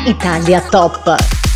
Italia Top.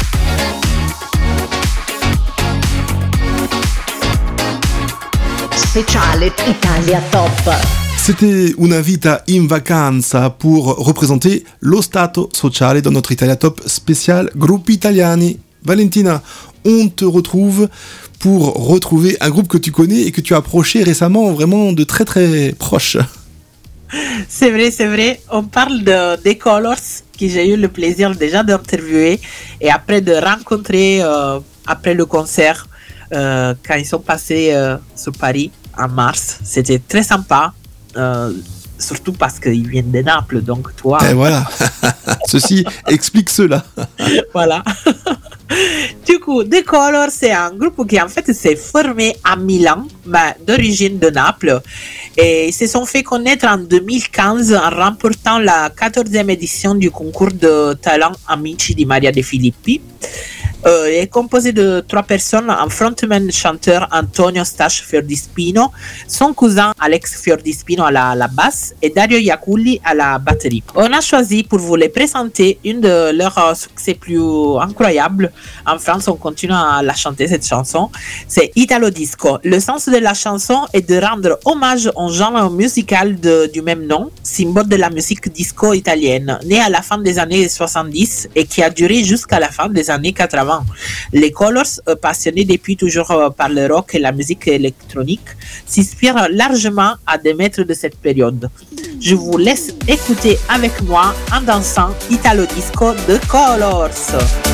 Speciale Italia Top. C'était Una vita in vacanza pour représenter lo stato sociale dans notre Italia Top spécial Gruppi Italiani. Valentina, on te retrouve pour retrouver un groupe que tu connais et que tu as approché récemment vraiment de très très proche. C'est vrai. On parle des Colors, que j'ai eu le plaisir déjà d'interviewer et après de rencontrer après le concert quand ils sont passés sur Paris en mars. C'était très sympa, surtout parce qu'ils viennent de Naples, donc toi... Et voilà, ceci explique cela. Voilà. Du coup, The Color, c'est un groupe qui en fait s'est formé à Milan, mais d'origine de Naples. Et ils se sont fait connaître en 2015 en remportant la 14e édition du concours de talent Amici di Maria De Filippi. Il est composé de 3 personnes, un frontman chanteur Antonio Stash Fiordispino, son cousin Alex Fiordispino à la basse et Dario Iaculli à la batterie. On a choisi pour vous les présenter une de leurs succès plus incroyables. En France, on continue à la chanter cette chanson. C'est Italo Disco. Le sens de la chanson est de rendre hommage au genre musical du même nom, symbole de la musique disco italienne, né à la fin des années 70 et qui a duré jusqu'à la fin des années 80. Les Colors, passionnés depuis toujours par le rock et la musique électronique, s'inspirent largement à des maîtres de cette période. Je vous laisse écouter avec moi en dansant Italo Disco de Colors.